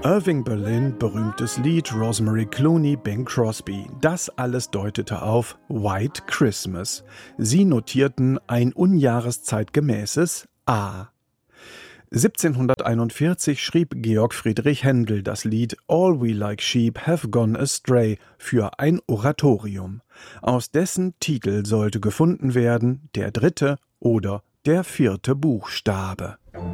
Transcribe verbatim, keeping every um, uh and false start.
Irving Berlin, berühmtes Lied, Rosemary Clooney, Bing Crosby. Das alles deutete auf White Christmas. Sie notierten ein unjahreszeitgemäßes A. siebzehnhunderteinundvierzig schrieb Georg Friedrich Händel das Lied All We Like Sheep Have Gone Astray für ein Oratorium. Aus dessen Titel sollte gefunden werden der dritte oder der vierte Buchstabe.